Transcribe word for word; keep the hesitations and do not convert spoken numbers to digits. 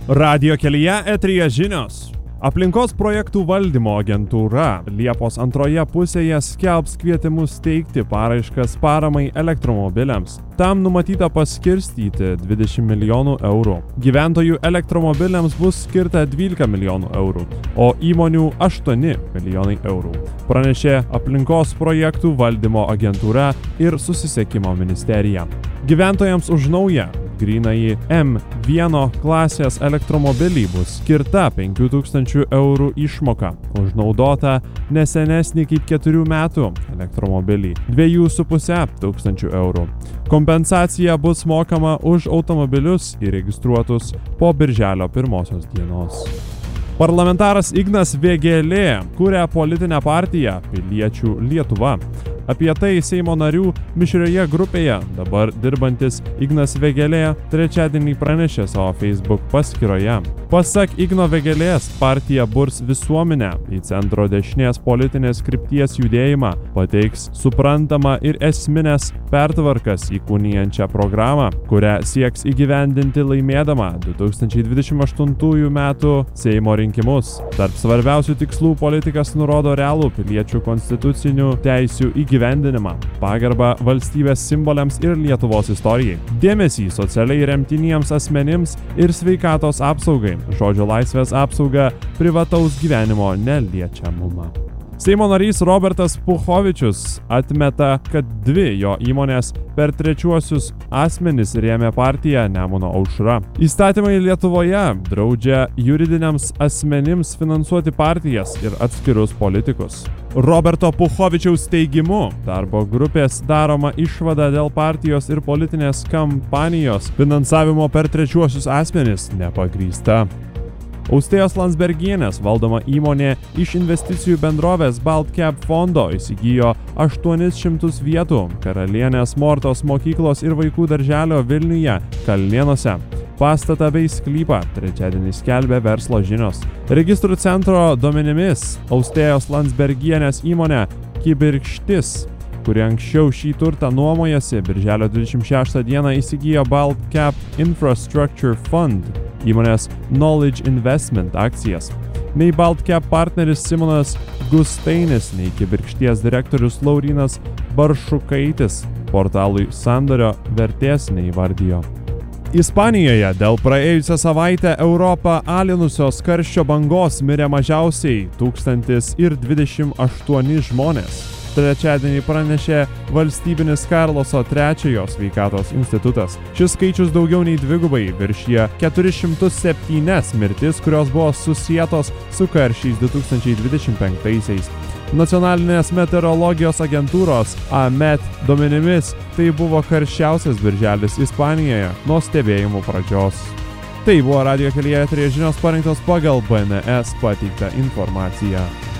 Radijo kelyje eteryje žinios. Aplinkos projektų valdymo agentūra Liepos antroje pusėje skelbs kvietimus teikti paraiškas paramai elektromobiliams. Tam numatyta paskirstyti dvidešimt milijonų eurų. Gyventojų elektromobiliams bus skirta dvylika milijonų eurų, o įmonių aštuoni milijonai eurų. Pranešė Aplinkos projektų valdymo agentūra ir Susisiekimo ministerija. Gyventojams už naują grynąjį M vienas klasės elektromobilį bus skirta penkių tūkstančių eurų išmoka, už naudotą nesenesnį kaip keturių metų elektromobilį dviejų su puse tūkstančių eurų. Kompensacija bus mokama už automobilius įregistruotus po birželio pirmosios dienos. Parlamentaras Ignas Vėgėlė kuria politinę partiją Piliečių Lietuva. Apie tai Seimo narių mišrioje grupėje dabar dirbantis Ignas Vėgėlė trečiadienį pranešė savo Facebook paskyroje. Pasak Igno Vėgėlės, partija burs visuomenę į centro dešinės politinės krypties judėjimą, pateiks suprantamą ir esminės pertvarkas įkūnijančią programą, kurią sieks įgyvendinti laimėdama du tūkstančiai dvidešimt aštuntųjų metų Seimo rinkimus. Tarp svarbiausių tikslų politikas nurodo realų piliečių konstitucinių teisių įgyvendinimą, pagarbą valstybės simboliams ir Lietuvos istorijai, dėmesį socialiai remtiniems asmenims ir sveikatos apsaugai, žodžio laisvės apsaugą, privataus gyvenimo neliečiamumą. Seimo narys Robertas Puchovičius atmeta, kad dvi jo įmonės per trečiuosius asmenis rėmė partiją Nemuno aušra. Įstatymai Lietuvoje draudžia juridiniams asmenims finansuoti partijas ir atskirus politikus. Roberto Puchovičiaus teigimu, darbo grupės daroma išvada dėl partijos ir politinės kampanijos finansavimo per trečiuosius asmenis nepagrįsta. Austėjos Landsbergienės valdoma įmonė iš investicijų bendrovės Baltcap fondo įsigijo aštuonis šimtus vietų Karalienės Mortos mokyklos ir vaikų darželio Vilniuje, Kalnėnuose. Pastatą bei sklypą trečiadienį skelbė Verslo žinios. Registrų centro duomenimis Austėjos Landsbergienės įmonė Kibirkštis, kuri anksčiau šį turtą nuomojasi, birželio dvidešimt šeštą dieną įsigijo Baltcap Infrastructure Fund įmonės Knowledge Investment akcijas. Nei Baltcap partneris Simonas Gustainis, nei Kibirkšties direktorius Laurynas Baršukaitis portalui sandorio vertės neįvardijo. Ispanijoje dėl praėjusią savaitę Europą alinusios karščio bangos mirė mažiausiai tūkstantis dvidešimt aštuoni žmonės. Trečiadienį pranešė valstybinis Karloso trečiojo sveikatos institutas. Šis skaičius daugiau nei dvigubai viršija keturis šimtus septynias mirtis, kurios buvo susietos su karščiais du tūkstančiai dvidešimt penktaisiais. Nacionalinės meteorologijos agentūros A M E T duomenimis tai buvo karščiausias birželis Ispanijoje nuo stebėjimų pradžios. Tai buvo radijo kelyje eteryje žinios parinktos pagal B N S pateiktą informaciją.